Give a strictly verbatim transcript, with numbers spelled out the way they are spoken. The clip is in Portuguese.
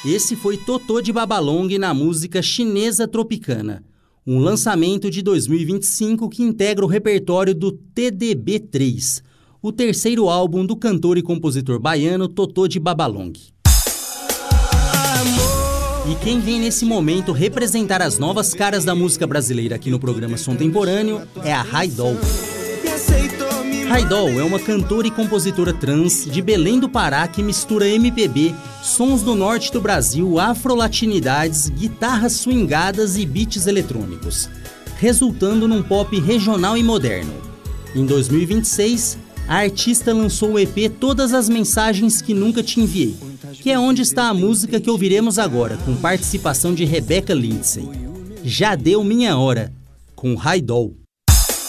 Esse foi Totô de Babalong na música Chinesa Tropicana, um lançamento de dois mil e vinte e cinco que integra o repertório do T D B três, o terceiro álbum do cantor e compositor baiano Totô de Babalong. E quem vem nesse momento representar as novas caras da música brasileira aqui no programa Som Temporâneo é a Raidol. Raidol é uma cantora e compositora trans de Belém do Pará que mistura M P B, sons do norte do Brasil, afrolatinidades, guitarras swingadas e beats eletrônicos, resultando num pop regional e moderno. Em dois mil e vinte e seis, a artista lançou o E P Todas as Mensagens que Nunca Te Enviei, que é onde está a música que ouviremos agora, com participação de Rebeca Lindsay. Já Deu Minha Hora, com Raidol.